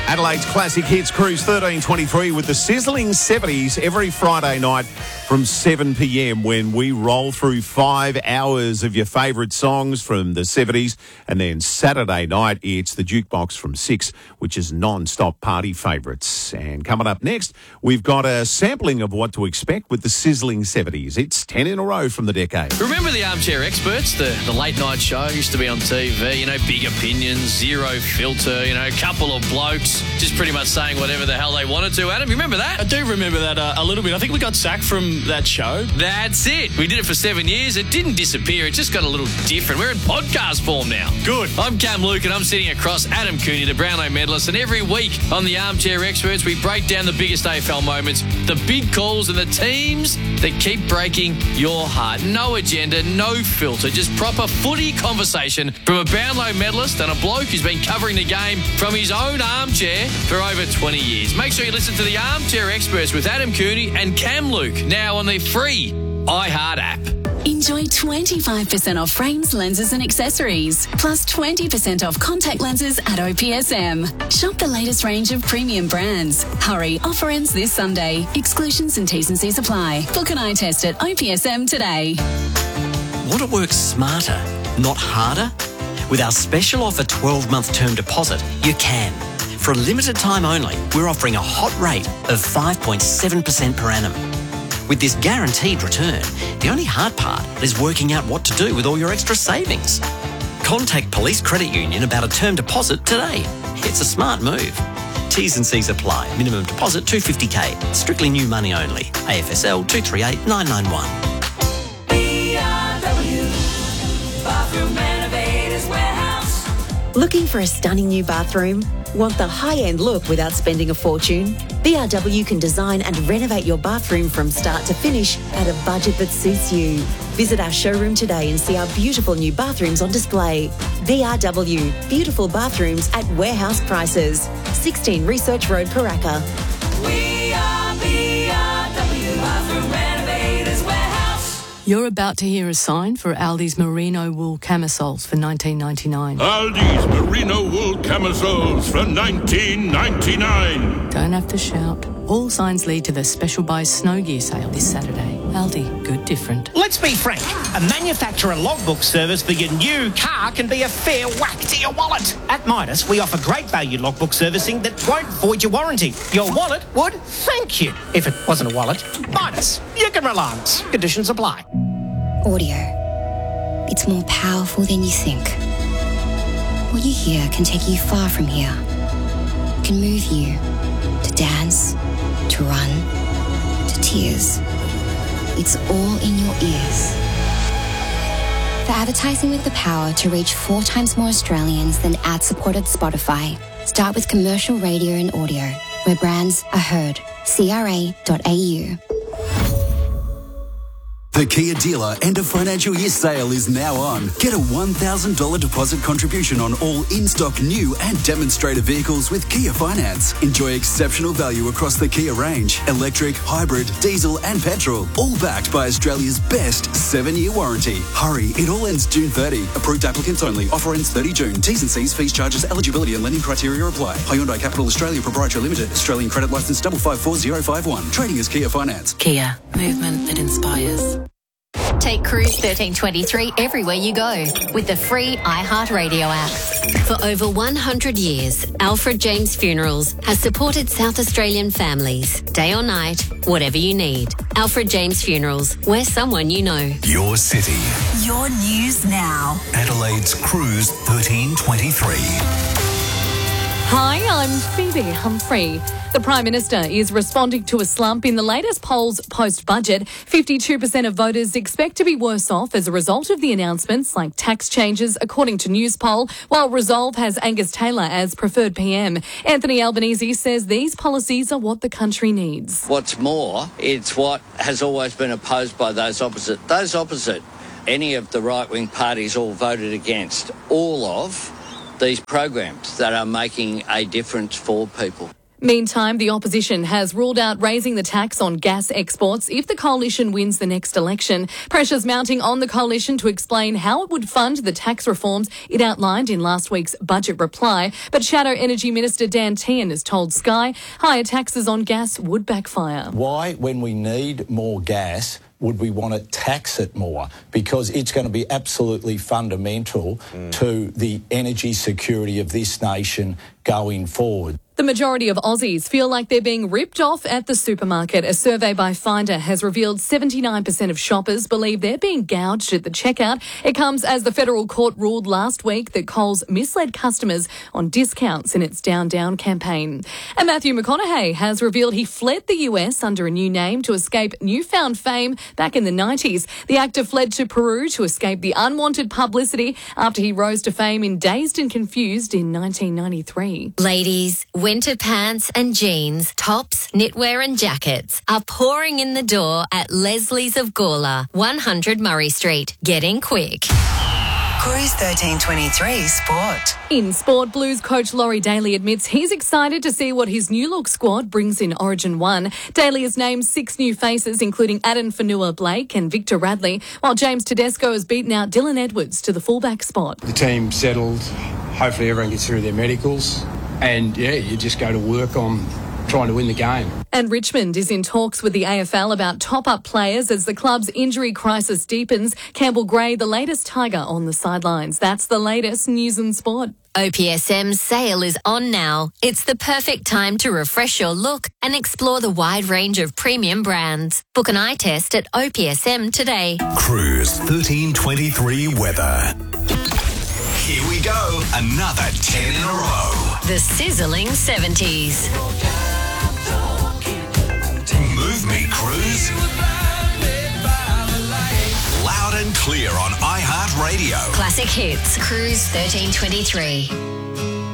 Adelaide's Classic Hits Cruise 1323 with the sizzling 70s every Friday night from 7 p.m. when we roll through 5 hours of your favourite songs from the 70s. And then Saturday night, it's the Jukebox from 6, which is non-stop party favourites. And coming up next, we've got a sampling of what to expect with the sizzling 70s. It's 10 in a row from the decade. Remember the Armchair Experts, the late night show used to be on TV, big opinions, zero filter, a couple of blokes just pretty much saying whatever the hell they wanted to. Adam, you remember that? I do remember that a little bit. I think we got sacked from that show. That's it. We did it for 7 years. It didn't disappear. It just got a little different. We're in podcast form now. Good. I'm Cam Luke and I'm sitting across Adam Cooney, the Brownlow medalist, and every week on the Armchair Experts, we break down the biggest AFL moments, the big calls and the teams that keep breaking your heart. No agenda, no filter, just proper footy conversation from a Brownlow medalist and a bloke who's been covering the game from his own armchair for over 20 years. Make sure you listen to the Armchair Experts with Adam Cooney and Cam Luke now on the free iHeart app. Enjoy 25% off frames, lenses and accessories, plus 20% off contact lenses at OPSM. Shop the latest range of premium brands. Hurry, offer ends this Sunday. Exclusions and T's and C's apply. Book an eye test at OPSM today. Want to work smarter, not harder? With our special offer 12-month term deposit, you can. For a limited time only, we're offering a hot rate of 5.7% per annum. With this guaranteed return, the only hard part is working out what to do with all your extra savings. Contact Police Credit Union about a term deposit today. It's a smart move. T's and C's apply. Minimum deposit $250K. Strictly new money only. AFSL 238 991. Bathroom Renovators Warehouse. Looking for a stunning new bathroom? Want the high-end look without spending a fortune? BRW can design and renovate your bathroom from start to finish at a budget that suits you. Visit our showroom today and see our beautiful new bathrooms on display. BRW, beautiful bathrooms at warehouse prices. 16 Research Road, Paraka. We are BRW Bathroom Renovators Warehouse. You're about to hear a sign for Aldi's merino wool camisoles for $19.99. Aldi's merino wool camisoles for $19.99. Don't have to shout. All signs lead to the special buy snow gear sale this Saturday. Aldi, good different. Let's be frank. A manufacturer logbook service for your new car can be a fair whack to your wallet. At Midas, we offer great value logbook servicing that won't void your warranty. Your wallet would thank you. If it wasn't a wallet, Midas, you can rely on us. Conditions apply. Audio. It's more powerful than you think. What you hear can take you far from here. Can move you to dance, to run, to tears. It's all in your ears. For advertising with the power to reach 4 times more Australians than ad-supported Spotify, start with commercial radio and audio, where brands are heard. CRA.au. The Kia dealer end of financial year sale is now on. Get a $1,000 deposit contribution on all in-stock new and demonstrator vehicles with Kia Finance. Enjoy exceptional value across the Kia range. Electric, hybrid, diesel and petrol. All backed by Australia's best 7-year warranty. Hurry, it all ends June 30. Approved applicants only. Offer ends 30 June. T's and C's, fees, charges, eligibility and lending criteria apply. Hyundai Capital Australia Proprietary Limited. Australian credit licence 554051. Trading as Kia Finance. Kia, movement that inspires. Take Cruise 1323 everywhere you go with the free iHeartRadio app. For over 100 years, Alfred James Funerals has supported South Australian families, day or night, whatever you need. Alfred James Funerals, we're someone you know. Your city. Your news now. Adelaide's Cruise 1323. Hi, I'm Phoebe Humphrey. The Prime Minister is responding to a slump in the latest polls post-budget. 52% of voters expect to be worse off as a result of the announcements like tax changes, according to Newspoll, while Resolve has Angus Taylor as preferred PM. Anthony Albanese says these policies are what the country needs. What's more, it's what has always been opposed by those opposite. Those opposite, any of the right-wing parties all voted against all of these programs that are making a difference for people. Meantime, the opposition has ruled out raising the tax on gas exports if the coalition wins the next election. Pressure's mounting on the coalition to explain how it would fund the tax reforms it outlined in last week's budget reply. But Shadow Energy Minister Dan Tehan has told Sky higher taxes on gas would backfire. Why, when we need more gas, would we want to tax it more? Because it's going to be absolutely fundamental to the energy security of this nation going forward. The majority of Aussies feel like they're being ripped off at the supermarket. A survey by Finder has revealed 79% of shoppers believe they're being gouged at the checkout. It comes as the federal court ruled last week that Coles misled customers on discounts in its Down Down campaign. And Matthew McConaughey has revealed he fled the US under a new name to escape newfound fame back in the 90s. The actor fled to Peru to escape the unwanted publicity after he rose to fame in Dazed and Confused in 1993. Ladies, winter pants and jeans, tops, knitwear and jackets are pouring in the door at Leslie's of Gawler, 100 Murray Street. Get in quick. Cruise 1323 Sport. In sport, Blues coach Laurie Daly admits he's excited to see what his new look squad brings in Origin 1. Daly has named 6 new faces, including Aden Fanua-Blake and Victor Radley, while James Tedesco has beaten out Dylan Edwards to the fullback spot. The team settled. Hopefully everyone gets through their medicals. And, yeah, you just go to work on trying to win the game. And Richmond is in talks with the AFL about top-up players as the club's injury crisis deepens. Campbell Gray, the latest Tiger on the sidelines. That's the latest news and sport. OPSM's sale is on now. It's the perfect time to refresh your look and explore the wide range of premium brands. Book an eye test at OPSM today. Cruise 1323 weather. Here we go. Another 10 in a row. The sizzling 70s. Move me, Cruise. Loud and clear on iHeartRadio. Classic hits. Cruise 1323.